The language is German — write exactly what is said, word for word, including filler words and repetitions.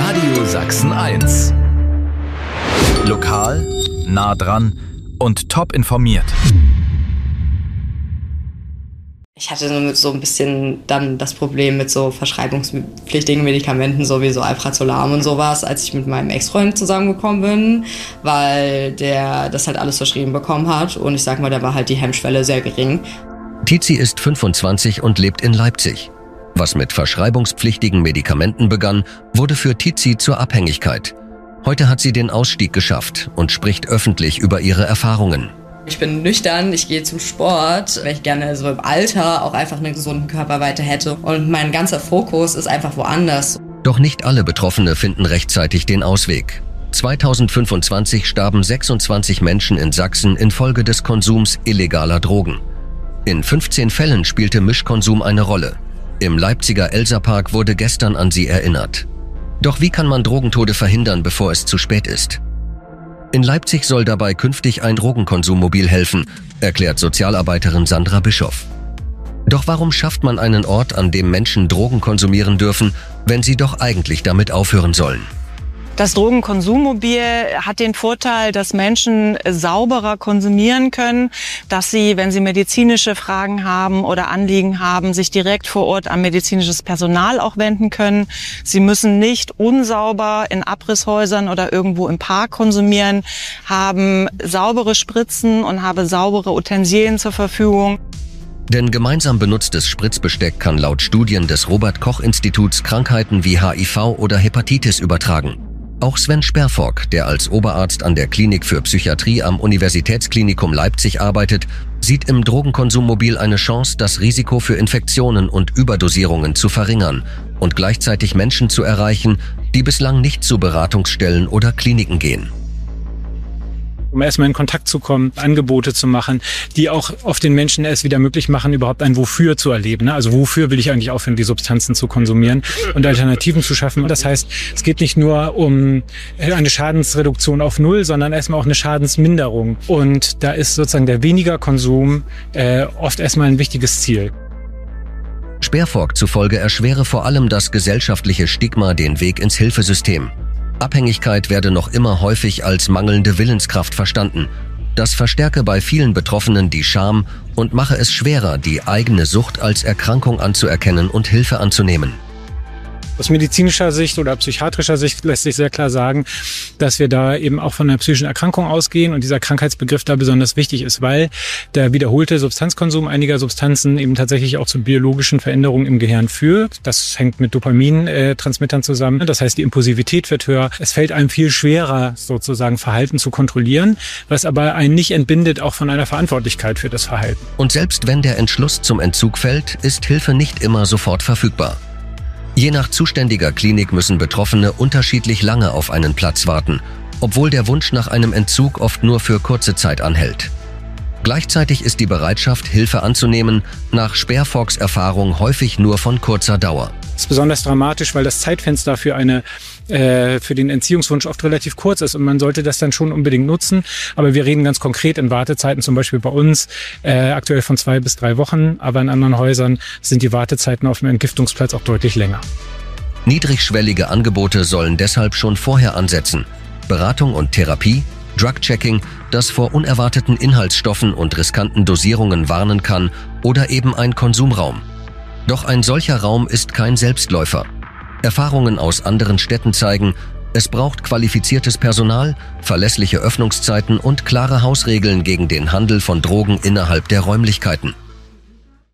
Radio Sachsen eins. Lokal, nah dran und top informiert. Ich hatte so ein bisschen dann das Problem mit so verschreibungspflichtigen Medikamenten, so wie so Alprazolam und sowas, als ich mit meinem Ex-Freund zusammengekommen bin, weil der das halt alles verschrieben bekommen hat und ich sag mal, da war halt die Hemmschwelle sehr gering. Tizi ist fünfundzwanzig und lebt in Leipzig. Was mit verschreibungspflichtigen Medikamenten begann, wurde für Tizi zur Abhängigkeit. Heute hat sie den Ausstieg geschafft und spricht öffentlich über ihre Erfahrungen. Ich bin nüchtern, ich gehe zum Sport, weil ich gerne so im Alter auch einfach einen gesunden Körper weiter hätte. Und mein ganzer Fokus ist einfach woanders. Doch nicht alle Betroffene finden rechtzeitig den Ausweg. zweitausendfünfundzwanzig starben sechsundzwanzig Menschen in Sachsen infolge des Konsums illegaler Drogen. In fünfzehn Fällen spielte Mischkonsum eine Rolle. Im Leipziger Elsapark wurde gestern an sie erinnert. Doch wie kann man Drogentode verhindern, bevor es zu spät ist? In Leipzig soll dabei künftig ein Drogenkonsummobil helfen, erklärt Sozialarbeiterin Sandra Bischoff. Doch warum schafft man einen Ort, an dem Menschen Drogen konsumieren dürfen, wenn sie doch eigentlich damit aufhören sollen? Das Drogenkonsummobil hat den Vorteil, dass Menschen sauberer konsumieren können, dass sie, wenn sie medizinische Fragen haben oder Anliegen haben, sich direkt vor Ort an medizinisches Personal auch wenden können. Sie müssen nicht unsauber in Abrisshäusern oder irgendwo im Park konsumieren, haben saubere Spritzen und haben saubere Utensilien zur Verfügung. Denn gemeinsam benutztes Spritzbesteck kann laut Studien des Robert-Koch-Instituts Krankheiten wie H I V oder Hepatitis übertragen. Auch Sven Sperrfock, der als Oberarzt an der Klinik für Psychiatrie am Universitätsklinikum Leipzig arbeitet, sieht im Drogenkonsummobil eine Chance, das Risiko für Infektionen und Überdosierungen zu verringern und gleichzeitig Menschen zu erreichen, die bislang nicht zu Beratungsstellen oder Kliniken gehen. Um erstmal in Kontakt zu kommen, Angebote zu machen, die auch oft den Menschen es wieder möglich machen, überhaupt ein Wofür zu erleben. Also wofür will ich eigentlich aufhören, die Substanzen zu konsumieren und Alternativen zu schaffen. Das heißt, es geht nicht nur um eine Schadensreduktion auf Null, sondern erstmal auch eine Schadensminderung. Und da ist sozusagen der weniger Konsum äh, oft erstmal ein wichtiges Ziel. Sperrfock zufolge erschwere vor allem das gesellschaftliche Stigma den Weg ins Hilfesystem. Abhängigkeit werde noch immer häufig als mangelnde Willenskraft verstanden. Das verstärke bei vielen Betroffenen die Scham und mache es schwerer, die eigene Sucht als Erkrankung anzuerkennen und Hilfe anzunehmen. Aus medizinischer Sicht oder psychiatrischer Sicht lässt sich sehr klar sagen, dass wir da eben auch von einer psychischen Erkrankung ausgehen und dieser Krankheitsbegriff da besonders wichtig ist, weil der wiederholte Substanzkonsum einiger Substanzen eben tatsächlich auch zu biologischen Veränderungen im Gehirn führt. Das hängt mit Dopamintransmittern zusammen. Das heißt, die Impulsivität wird höher. Es fällt einem viel schwerer, sozusagen Verhalten zu kontrollieren, was aber einen nicht entbindet auch von einer Verantwortlichkeit für das Verhalten. Und selbst wenn der Entschluss zum Entzug fällt, ist Hilfe nicht immer sofort verfügbar. Je nach zuständiger Klinik müssen Betroffene unterschiedlich lange auf einen Platz warten, obwohl der Wunsch nach einem Entzug oft nur für kurze Zeit anhält. Gleichzeitig ist die Bereitschaft, Hilfe anzunehmen, nach Sperrfocks Erfahrung häufig nur von kurzer Dauer. Das ist besonders dramatisch, weil das Zeitfenster für eine äh, für den Entziehungswunsch oft relativ kurz ist und man sollte das dann schon unbedingt nutzen. Aber wir reden ganz konkret in Wartezeiten, zum Beispiel bei uns äh, aktuell von zwei bis drei Wochen, aber in anderen Häusern sind die Wartezeiten auf dem Entgiftungsplatz auch deutlich länger. Niedrigschwellige Angebote sollen deshalb schon vorher ansetzen. Beratung und Therapie, Drug-Checking, das vor unerwarteten Inhaltsstoffen und riskanten Dosierungen warnen kann, oder eben ein Konsumraum. Doch ein solcher Raum ist kein Selbstläufer. Erfahrungen aus anderen Städten zeigen, es braucht qualifiziertes Personal, verlässliche Öffnungszeiten und klare Hausregeln gegen den Handel von Drogen innerhalb der Räumlichkeiten.